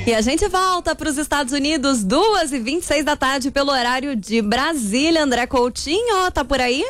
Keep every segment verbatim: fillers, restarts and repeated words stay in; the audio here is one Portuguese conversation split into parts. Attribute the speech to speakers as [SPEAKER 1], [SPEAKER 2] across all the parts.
[SPEAKER 1] E a gente volta para os Estados Unidos, duas e vinte e seis da tarde, pelo horário de Brasília. André Coutinho, tá por aí?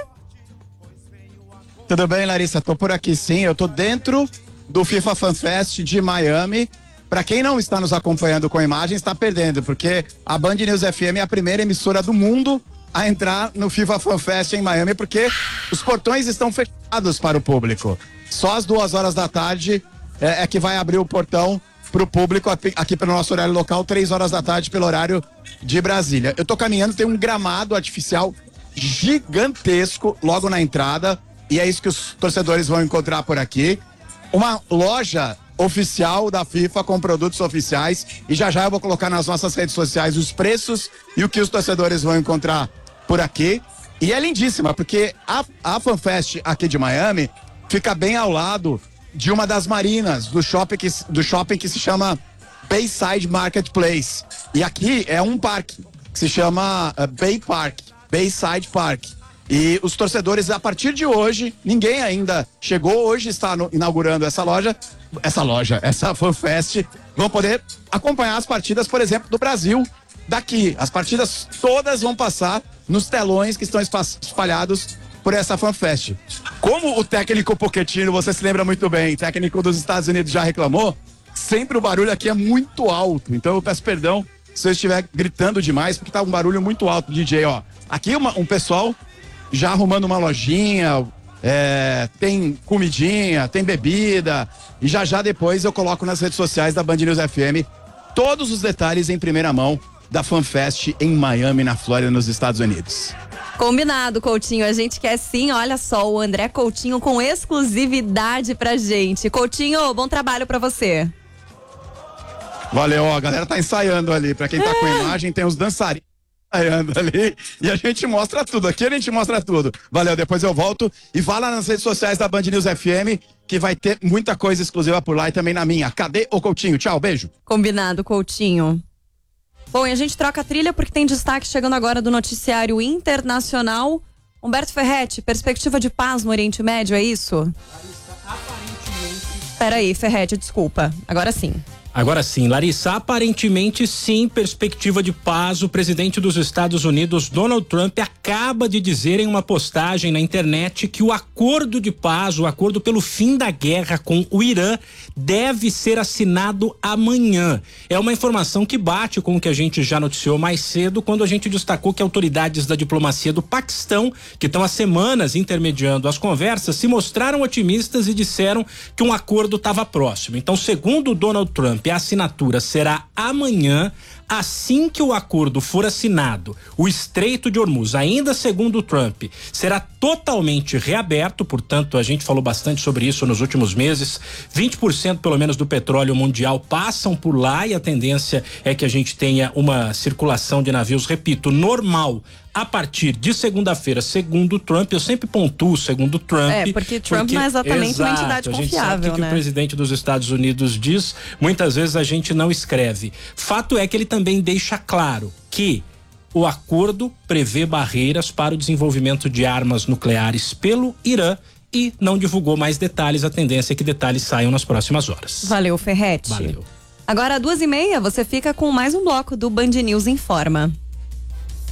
[SPEAKER 2] Tudo bem, Larissa? Tô por aqui sim. Eu tô dentro do FIFA Fan Fest de Miami. Para quem não está nos acompanhando com imagens, está perdendo, porque a Band News F M é a primeira emissora do mundo a entrar no FIFA Fan Fest em Miami, porque os portões estão fechados para o público. Só às duas horas da tarde é, é que vai abrir o portão para o público aqui, aqui pelo nosso horário local, três horas da tarde pelo horário de Brasília. Eu tô caminhando, tem um gramado artificial gigantesco logo na entrada, e é isso que os torcedores vão encontrar por aqui. Uma loja oficial da FIFA com produtos oficiais, e já já eu vou colocar nas nossas redes sociais os preços e o que os torcedores vão encontrar por aqui. E é lindíssima, porque a, a FanFest aqui de Miami fica bem ao lado de uma das marinas do shopping que, do shopping que se chama Bayside Marketplace. E aqui é um parque que se chama uh, Bay Park, Bayside Park. E os torcedores, a partir de hoje, ninguém ainda chegou, hoje está no, inaugurando essa loja, essa loja, essa FanFest, vão poder acompanhar as partidas, por exemplo, do Brasil daqui. As partidas todas vão passar nos telões que estão espalhados por essa FanFest. Como o técnico Pochettino, você se lembra muito bem, técnico dos Estados Unidos, já reclamou, sempre o barulho aqui é muito alto. Então eu peço perdão se eu estiver gritando demais, porque tá um barulho muito alto, D J, ó. Aqui uma, um pessoal já arrumando uma lojinha, é, tem comidinha, tem bebida, e já já depois eu coloco nas redes sociais da Band News F M todos os detalhes em primeira mão da FanFest em Miami, na Flórida, nos Estados Unidos.
[SPEAKER 1] Combinado, Coutinho, a gente quer sim, olha só, o André Coutinho com exclusividade pra gente. Coutinho, bom trabalho pra você.
[SPEAKER 2] Valeu, ó, a galera tá ensaiando ali, pra quem tá é. com imagem, tem os dançarinos ensaiando ali, e a gente mostra tudo, aqui a gente mostra tudo. Valeu, depois eu volto e vá lá nas redes sociais da Band News F M, que vai ter muita coisa exclusiva por lá e também na minha. Cadê o Coutinho? Tchau, beijo.
[SPEAKER 1] Combinado, Coutinho. Bom, e a gente troca a trilha porque tem destaque chegando agora do noticiário internacional. Humberto Ferretti, perspectiva de paz no Oriente Médio, é isso? Peraí, Ferretti, desculpa. Agora sim.
[SPEAKER 3] Agora sim, Larissa, aparentemente sim, perspectiva de paz. O presidente dos Estados Unidos, Donald Trump, acaba de dizer em uma postagem na internet que o acordo de paz, o acordo pelo fim da guerra com o Irã, deve ser assinado amanhã. É uma informação que bate com o que a gente já noticiou mais cedo, quando a gente destacou que autoridades da diplomacia do Paquistão, que estão há semanas intermediando as conversas, se mostraram otimistas e disseram que um acordo estava próximo. Então, segundo Donald Trump, a assinatura será amanhã. Assim que o acordo for assinado, o Estreito de Hormuz, ainda segundo o Trump, será totalmente reaberto. Portanto, a gente falou bastante sobre isso nos últimos meses. vinte por cento pelo menos do petróleo mundial passam por lá, e a tendência é que a gente tenha uma circulação de navios, repito, normal a partir de segunda-feira, segundo Trump. Eu sempre pontuo segundo Trump.
[SPEAKER 1] É, porque Trump
[SPEAKER 3] porque,
[SPEAKER 1] não é exatamente
[SPEAKER 3] exato,
[SPEAKER 1] uma entidade confiável,
[SPEAKER 3] a gente sabe que,
[SPEAKER 1] né?
[SPEAKER 3] que o presidente dos Estados Unidos diz, muitas vezes a gente não escreve. Fato é que ele também deixa claro que o acordo prevê barreiras para o desenvolvimento de armas nucleares pelo Irã e não divulgou mais detalhes. A tendência é que detalhes saiam nas próximas horas.
[SPEAKER 1] Valeu, Ferretti.
[SPEAKER 3] Valeu.
[SPEAKER 1] Agora, às duas e meia, você fica com mais um bloco do Band News Informa.